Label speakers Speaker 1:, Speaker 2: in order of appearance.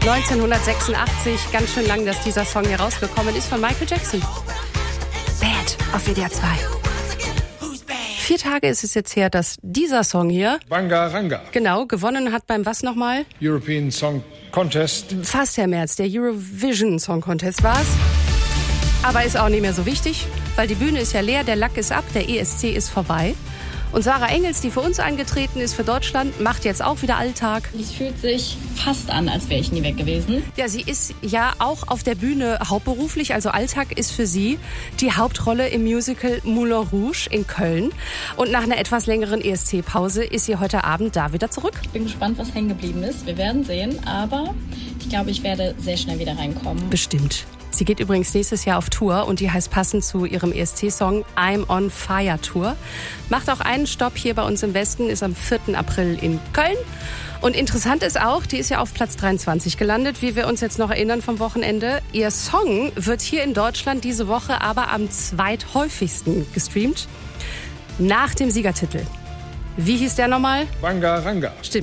Speaker 1: 1986, ganz schön lang, dass dieser Song hier rausgekommen ist, von Michael Jackson. Bad auf WDR 2. 4 Tage ist es jetzt her, dass dieser Song hier,
Speaker 2: Banga Ranga,
Speaker 1: genau, gewonnen hat beim was nochmal?
Speaker 2: European Song Contest.
Speaker 1: Fast, Herr Merz, der Eurovision Song Contest war's. Aber ist auch nicht mehr so wichtig, weil die Bühne ist ja leer, der Lack ist ab, der ESC ist vorbei. Und Sarah Engels, die für uns eingetreten ist, für Deutschland, macht jetzt auch wieder Alltag.
Speaker 3: Es fühlt sich fast an, als wäre ich nie weg gewesen.
Speaker 1: Ja, sie ist ja auch auf der Bühne hauptberuflich, also Alltag ist für sie die Hauptrolle im Musical Moulin Rouge in Köln. Und nach einer etwas längeren ESC-Pause ist sie heute Abend da wieder zurück.
Speaker 3: Ich bin gespannt, was hängen geblieben ist. Wir werden sehen, aber ich glaube, ich werde sehr schnell wieder reinkommen.
Speaker 1: Bestimmt. Sie geht übrigens nächstes Jahr auf Tour und die heißt passend zu ihrem ESC-Song I'm on Fire Tour. Macht auch einen Stopp hier bei uns im Westen, ist am 4. April in Köln. Und interessant ist auch, die ist ja auf Platz 23 gelandet, wie wir uns jetzt noch erinnern vom Wochenende. Ihr Song wird hier in Deutschland diese Woche aber am zweithäufigsten gestreamt, nach dem Siegertitel. Wie hieß der nochmal?
Speaker 2: Banga Ranga.
Speaker 1: Stimmt.